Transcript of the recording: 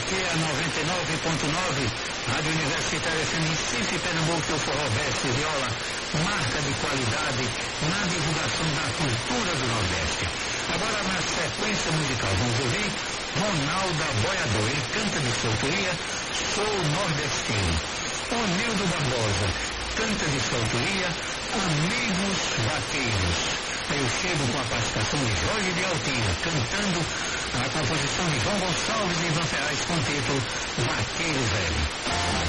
Aqui é a 99.9, Rádio Universitária FM Recife, Pernambuco, o Forró Veste Viola, marca de qualidade na divulgação da cultura do Nordeste. Agora, na sequência musical, vamos ouvir Ronaldo Boiador. Ele canta de sua autoria Sou Nordestino. Onildo Barbosa canta de sua autoria Amigos Vaqueiros. Aí eu chego com a participação de Jorge de Altina, cantando a composição de João Gonçalves e Ivan Ferraz com o título Vaqueiro Velho.